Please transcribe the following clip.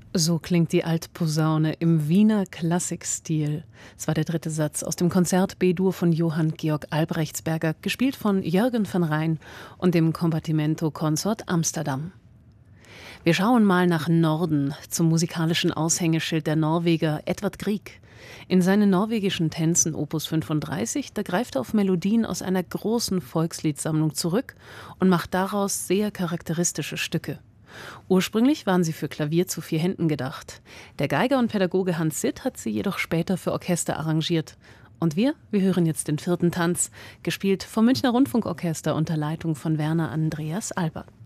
So klingt die Altposaune im Wiener Klassikstil. Es war der dritte Satz aus dem Konzert B-Dur von Johann Georg Albrechtsberger, gespielt von Jürgen van Rijn und dem Compartimento Consort Amsterdam. Wir schauen mal nach Norden, zum musikalischen Aushängeschild der Norweger Edvard Grieg. In seinen norwegischen Tänzen Opus 35, da greift er auf Melodien aus einer großen Volksliedsammlung zurück und macht daraus sehr charakteristische Stücke. Ursprünglich waren sie für Klavier zu 4 Händen gedacht. Der Geiger und Pädagoge Hans Sitt hat sie jedoch später für Orchester arrangiert. Und wir hören jetzt den 4. Tanz, gespielt vom Münchner Rundfunkorchester unter Leitung von Werner Andreas Albert.